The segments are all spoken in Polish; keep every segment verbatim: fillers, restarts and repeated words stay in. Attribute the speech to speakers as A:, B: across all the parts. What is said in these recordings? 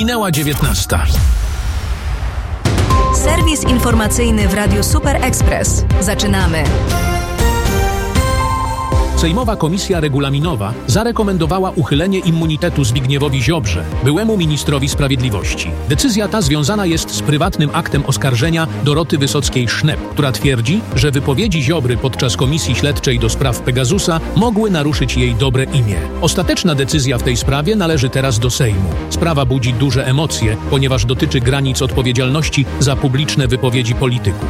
A: Minęła dziewiętnasta.
B: Serwis informacyjny w Radiu Super Express. Zaczynamy.
A: Sejmowa Komisja Regulaminowa zarekomendowała uchylenie immunitetu Zbigniewowi Ziobrze, byłemu ministrowi sprawiedliwości. Decyzja ta związana jest z prywatnym aktem oskarżenia Doroty Wysockiej-Sznep, która twierdzi, że wypowiedzi Ziobry podczas Komisji Śledczej do spraw Pegasusa mogły naruszyć jej dobre imię. Ostateczna decyzja w tej sprawie należy teraz do Sejmu. Sprawa budzi duże emocje, ponieważ dotyczy granic odpowiedzialności za publiczne wypowiedzi polityków.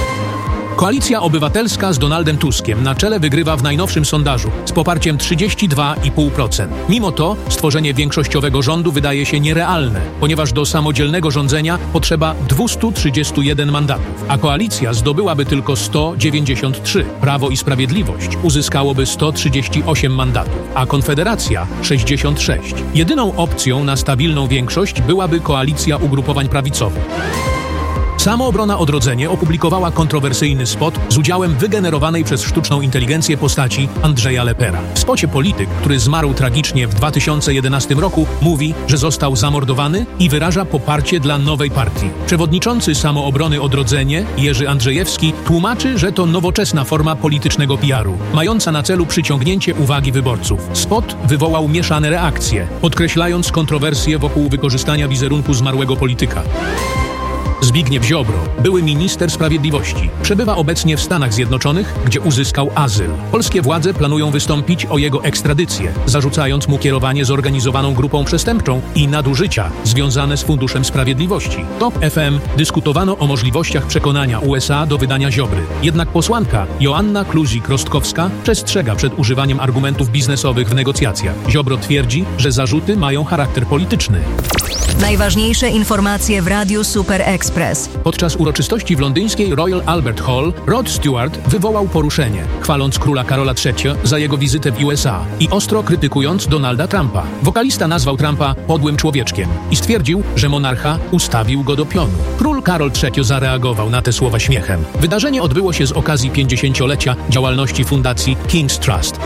A: Koalicja Obywatelska z Donaldem Tuskiem na czele wygrywa w najnowszym sondażu z poparciem trzydzieści dwa i pół procent. Mimo to stworzenie większościowego rządu wydaje się nierealne, ponieważ do samodzielnego rządzenia potrzeba dwieście trzydzieści jeden mandatów, a koalicja zdobyłaby tylko sto dziewięćdziesiąt trzy. Prawo i Sprawiedliwość uzyskałoby sto trzydzieści osiem mandatów, a Konfederacja sześćdziesiąt sześć. Jedyną opcją na stabilną większość byłaby koalicja ugrupowań prawicowych. Samoobrona Odrodzenie opublikowała kontrowersyjny spot z udziałem wygenerowanej przez sztuczną inteligencję postaci Andrzeja Lepera. W spocie polityk, który zmarł tragicznie w dwa tysiące jedenastym roku, mówi, że został zamordowany i wyraża poparcie dla nowej partii. Przewodniczący Samoobrony Odrodzenie, Jerzy Andrzejewski, tłumaczy, że to nowoczesna forma politycznego P R u, mająca na celu przyciągnięcie uwagi wyborców. Spot wywołał mieszane reakcje, podkreślając kontrowersje wokół wykorzystania wizerunku zmarłego polityka. Zbigniew Ziobro, były minister sprawiedliwości, przebywa obecnie w Stanach Zjednoczonych, gdzie uzyskał azyl. Polskie władze planują wystąpić o jego ekstradycję, zarzucając mu kierowanie zorganizowaną grupą przestępczą i nadużycia związane z Funduszem Sprawiedliwości. Top F M dyskutowano o możliwościach przekonania U S A do wydania Ziobry. Jednak posłanka Joanna Kluzik-Rostkowska przestrzega przed używaniem argumentów biznesowych w negocjacjach. Ziobro twierdzi, że zarzuty mają charakter polityczny.
B: Najważniejsze informacje w Radiu Super Express.
A: Podczas uroczystości w londyńskiej Royal Albert Hall Rod Stewart wywołał poruszenie, chwaląc króla Karola trzeciego za jego wizytę w U S A i ostro krytykując Donalda Trumpa. Wokalista nazwał Trumpa podłym człowieczkiem i stwierdził, że monarcha ustawił go do pionu. Król Karol trzeci zareagował na te słowa śmiechem. Wydarzenie odbyło się z okazji pięćdziesięciolecia działalności fundacji King's Trust.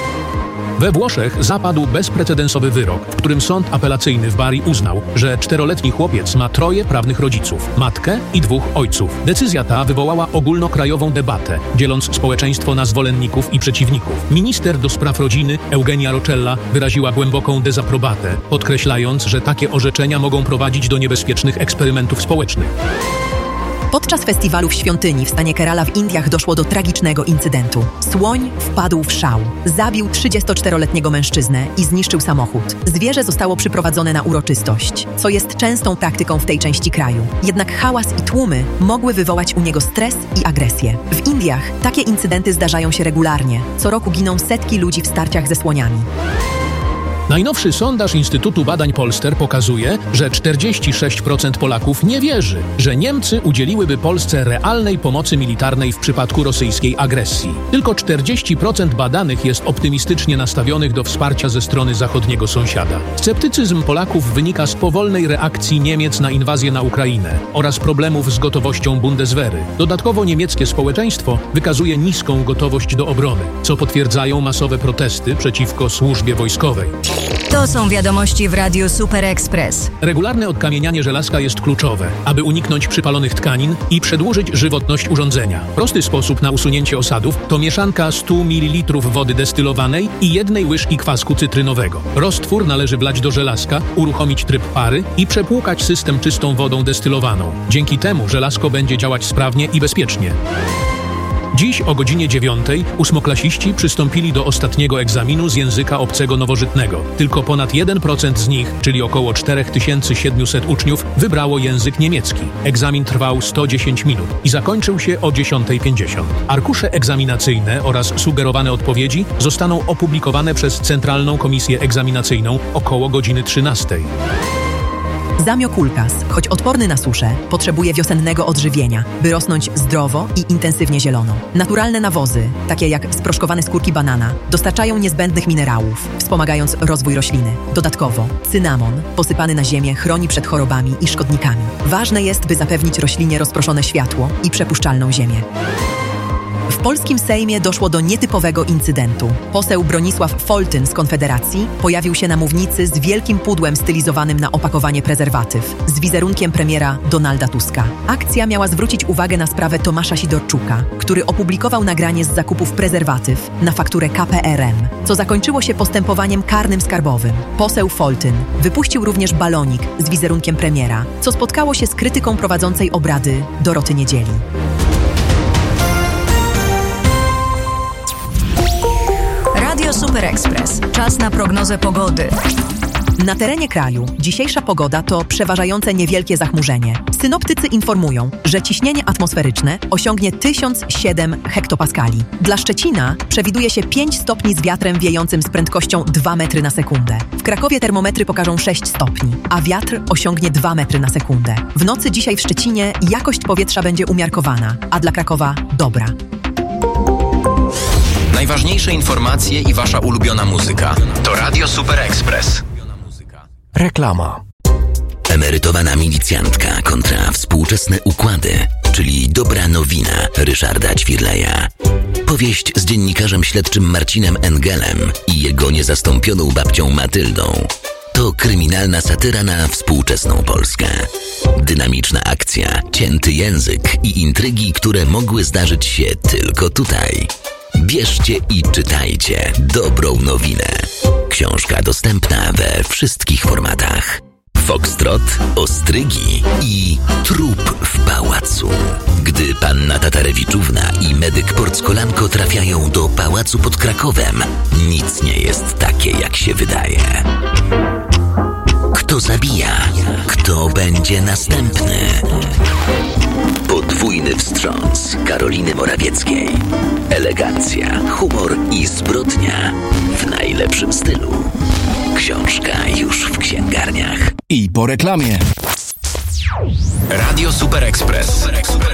A: We Włoszech zapadł bezprecedensowy wyrok, w którym sąd apelacyjny w Bari uznał, że czteroletni chłopiec ma troje prawnych rodziców, matkę i dwóch ojców. Decyzja ta wywołała ogólnokrajową debatę, dzieląc społeczeństwo na zwolenników i przeciwników. Minister do spraw rodziny Eugenia Roccella wyraziła głęboką dezaprobatę, podkreślając, że takie orzeczenia mogą prowadzić do niebezpiecznych eksperymentów społecznych.
C: Podczas festiwalu w świątyni w stanie Kerala w Indiach doszło do tragicznego incydentu. Słoń wpadł w szał, zabił trzydziestoczteroletniego mężczyznę i zniszczył samochód. Zwierzę zostało przyprowadzone na uroczystość, co jest częstą praktyką w tej części kraju. Jednak hałas i tłumy mogły wywołać u niego stres i agresję. W Indiach takie incydenty zdarzają się regularnie. Co roku giną setki ludzi w starciach ze słoniami.
A: Najnowszy sondaż Instytutu Badań Polster pokazuje, że czterdzieści sześć procent Polaków nie wierzy, że Niemcy udzieliłyby Polsce realnej pomocy militarnej w przypadku rosyjskiej agresji. Tylko czterdzieści procent badanych jest optymistycznie nastawionych do wsparcia ze strony zachodniego sąsiada. Sceptycyzm Polaków wynika z powolnej reakcji Niemiec na inwazję na Ukrainę oraz problemów z gotowością Bundeswehry. Dodatkowo niemieckie społeczeństwo wykazuje niską gotowość do obrony, co potwierdzają masowe protesty przeciwko służbie wojskowej.
B: To są wiadomości w Radiu Super Express.
A: Regularne odkamienianie żelazka jest kluczowe, aby uniknąć przypalonych tkanin i przedłużyć żywotność urządzenia. Prosty sposób na usunięcie osadów to mieszanka stu mililitrów wody destylowanej i jednej łyżki kwasku cytrynowego. Roztwór należy wlać do żelazka, uruchomić tryb pary i przepłukać system czystą wodą destylowaną. Dzięki temu żelazko będzie działać sprawnie i bezpiecznie. Dziś o godzinie dziewiątej ósmoklasiści przystąpili do ostatniego egzaminu z języka obcego nowożytnego. Tylko ponad jeden procent z nich, czyli około cztery tysiące siedemset uczniów, wybrało język niemiecki. Egzamin trwał sto dziesięć minut i zakończył się o dziesiąta pięćdziesiąt. Arkusze egzaminacyjne oraz sugerowane odpowiedzi zostaną opublikowane przez Centralną Komisję Egzaminacyjną około godziny trzynastej.
C: Zamiokulkas, choć odporny na suszę, potrzebuje wiosennego odżywienia, by rosnąć zdrowo i intensywnie zielono. Naturalne nawozy, takie jak sproszkowane skórki banana, dostarczają niezbędnych minerałów, wspomagając rozwój rośliny. Dodatkowo, cynamon, posypany na ziemię, chroni przed chorobami i szkodnikami. Ważne jest, by zapewnić roślinie rozproszone światło i przepuszczalną ziemię. W polskim Sejmie doszło do nietypowego incydentu. Poseł Bronisław Foltyn z Konfederacji pojawił się na mównicy z wielkim pudłem stylizowanym na opakowanie prezerwatyw, z wizerunkiem premiera Donalda Tuska. Akcja miała zwrócić uwagę na sprawę Tomasza Sidorczuka, który opublikował nagranie z zakupów prezerwatyw na fakturę K P R M, co zakończyło się postępowaniem karnym skarbowym. Poseł Foltyn wypuścił również balonik z wizerunkiem premiera, co spotkało się z krytyką prowadzącej obrady Doroty Niedzieli.
B: Radio Super Express. Czas na prognozę pogody.
C: Na terenie kraju dzisiejsza pogoda to przeważające niewielkie zachmurzenie. Synoptycy informują, że ciśnienie atmosferyczne osiągnie tysiąc siedem hektopaskali. Dla Szczecina przewiduje się pięć stopni z wiatrem wiejącym z prędkością dwa metry na sekundę. W Krakowie termometry pokażą sześć stopni, a wiatr osiągnie dwa metry na sekundę. W nocy dzisiaj w Szczecinie jakość powietrza będzie umiarkowana, a dla Krakowa dobra.
D: Najważniejsze informacje i wasza ulubiona muzyka to Radio Super Express.
E: Reklama.
F: Emerytowana milicjantka kontra współczesne układy, czyli dobra nowina Ryszarda Ćwirleja. Powieść z dziennikarzem śledczym Marcinem Engelem i jego niezastąpioną babcią Matyldą. To kryminalna satyra na współczesną Polskę. Dynamiczna akcja, cięty język i intrygi, które mogły zdarzyć się tylko tutaj. Bierzcie i czytajcie dobrą nowinę. Książka dostępna we wszystkich formatach. Foxtrot, ostrygi i trup w pałacu. Gdy panna Tatarewiczówna i medyk Porckolanko trafiają do pałacu pod Krakowem, nic nie jest takie, jak się wydaje. Kto zabija? Kto będzie następny? Podwójny wstrząs Karoliny Morawieckiej. Elegancja, humor i zbrodnia w najlepszym stylu. Książka już w księgarniach.
E: I po reklamie.
D: Radio Super Express.